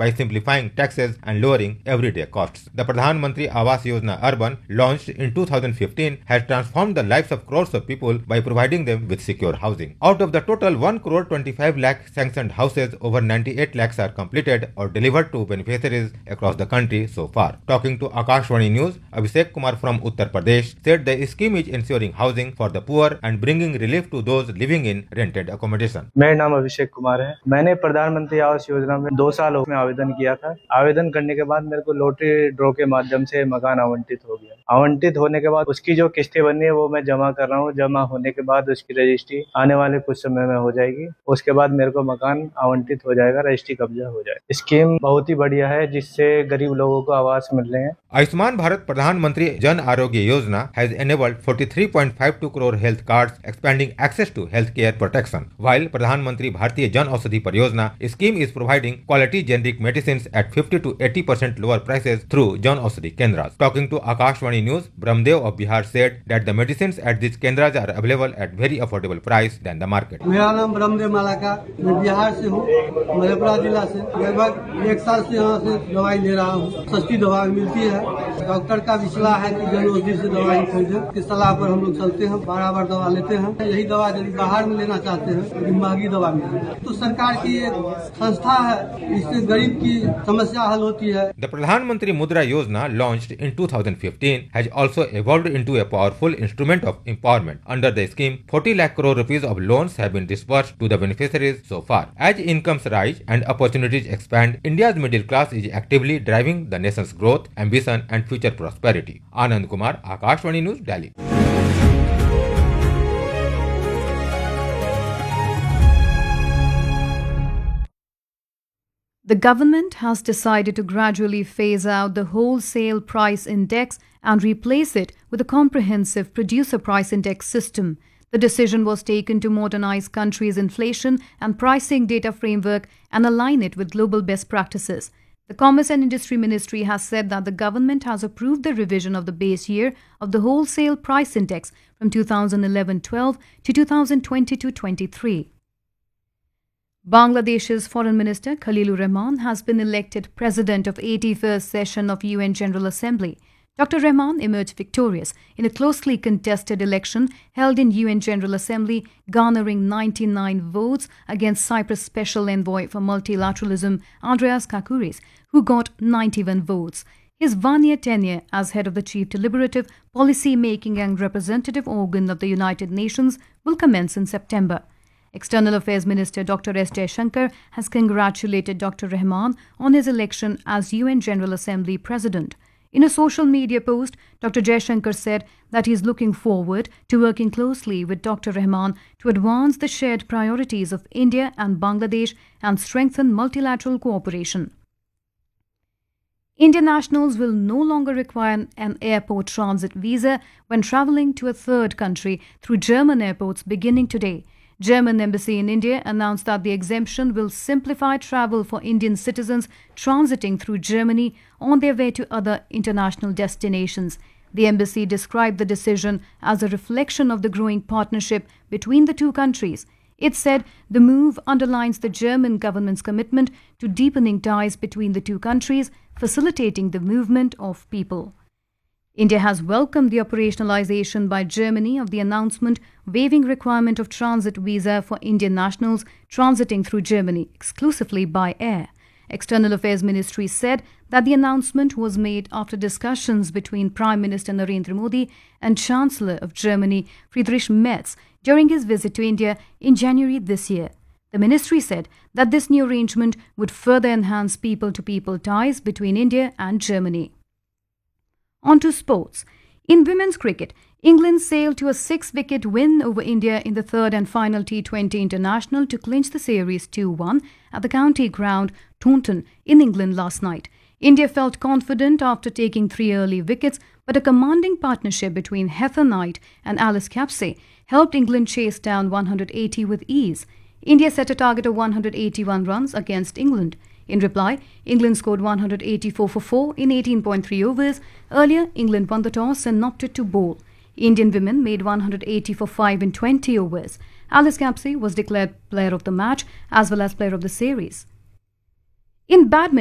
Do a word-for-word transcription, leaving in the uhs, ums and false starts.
by simplifying taxes and lowering everyday costs. The Pradhan Mantri Awas Yojana Urban, launched in two thousand fifteen, has transformed the lives of crores of people by providing them with secure housing. Out of the total one crore twenty-five lakh sanctioned houses, over ninety-eight lakhs are completed or delivered to beneficiaries across the country so far. Talking to Akashvani News, Abhishek Kumar from Uttar Pradesh said the scheme is ensuring housing for the poor and bringing relief to those living in rented accommodation. मेरा नाम अभिषेक कुमार है। मैंने प्रधानमंत्री आवास योजना में दो साल में आवेदन किया था। आवेदन करने के बाद मेरे को लॉटरी ड्रॉ के माध्यम से मकान आवंटित हो गया। आवंटित होने के बाद उसकी जो किस्तें बननी है वो मैं जमा कर रहा हूँ। जमा होने के बाद उसकी रजिस्ट्री आने वाले कुछ समय में हो जाएगी। उसके बाद मेरे को मकान आवंटित हो जाएगा, रजिस्ट्री कब्जा हो जाएगा। स्कीम बहुत ही बढ़िया है जिससे गरीब लोगों को आवास मिल रहे हैं। आयुष्मान भारत प्रधानमंत्री Jan Arogya Yojana has enabled forty-three point five two crore health cards, expanding access to health care protection. While Pradhan Mantri Bharatiya Jan Aushadhi Pariyojana scheme is providing quality generic medicines at fifty to eighty percent lower prices through Jan Aushadhi Kendras. Talking to Akashvani News, Brahmdev of Bihar said that the medicines at these Kendras are available at very affordable price than the market. मेरा नाम Brahmadev Malacca, मैं बिहार से हूँ, मधेपुरा जिला से। लगभग एक साल से यहाँ से दवाई ले रहा हूँ। सस्ती दवाई मिलती है। डॉक्टर का भी सलाह है कि जन औषधि से दवाई खरीदें। इस सलाह पर हम लोग चलते हैं, बार बार दवा लेते हैं। यही दवा यदि बाहर में लेना चाहते हैं तो महंगी दवा मिलती है। तो सरकार की एक संस्था है, इससे गरीब की समस्या हल होती है। The Pradhan Mantri Mudra Yojana, launched in two thousand fifteen, has also evolved into a powerful instrument of empowerment. Under the scheme, forty lakh crore rupees of loans have been disbursed to the beneficiaries so far. As incomes rise and opportunities expand, India's middle class is actively driving the nation's growth, ambition and future prosperity. Anand Kumar, Akashvani News, Delhi. The government has decided to gradually phase out the wholesale price index and replace it with a comprehensive producer price index system. The decision was taken to modernize country's inflation and pricing data framework and align it with global best practices. The Commerce and Industry Ministry has said that the government has approved the revision of the base year of the wholesale price index from two thousand eleven twelve to two thousand twenty-two twenty-three. Bangladesh's Foreign Minister Khalilur Rahman has been elected President of eighty-first session of U N General Assembly. Doctor Rahman emerged victorious in a closely contested election held in U N General Assembly, garnering ninety-nine votes against Cyprus Special Envoy for Multilateralism Andreas Kakouris, who got ninety-one votes. His one-year tenure as head of the chief deliberative, policy-making and representative organ of the United Nations will commence in September. External Affairs Minister Doctor S. Jaishankar has congratulated Doctor Rahman on his election as U N General Assembly President. In a social media post, Doctor Jaishankar said that he is looking forward to working closely with Doctor Rahman to advance the shared priorities of India and Bangladesh and strengthen multilateral cooperation. Indian nationals will no longer require an airport transit visa when travelling to a third country through German airports beginning today. German Embassy in India announced that the exemption will simplify travel for Indian citizens transiting through Germany on their way to other international destinations. The embassy described the decision as a reflection of the growing partnership between the two countries. It said the move underlines the German government's commitment to deepening ties between the two countries, facilitating the movement of people. India has welcomed the operationalization by Germany of the announcement waiving requirement of transit visa for Indian nationals transiting through Germany exclusively by air. External Affairs Ministry said that the announcement was made after discussions between Prime Minister Narendra Modi and Chancellor of Germany Friedrich Merz during his visit to India in January this year. The ministry said that this new arrangement would further enhance people-to-people ties between India and Germany. On to sports. In women's cricket, England sailed to a six-wicket win over India in the third and final T twenty international to clinch the series two one at the county ground Taunton in England last night. India felt confident after taking three early wickets, but a commanding partnership between Heather Knight and Alice Capsey helped England chase down one hundred eighty with ease. India set a target of one hundred eighty-one runs against England. In reply, England scored one hundred eighty-four for four in eighteen point three overs. Earlier, England won the toss and opted to bowl. Indian women made one hundred eighty for five in twenty overs. Alice Capsey was declared player of the match as well as player of the series. In badminton,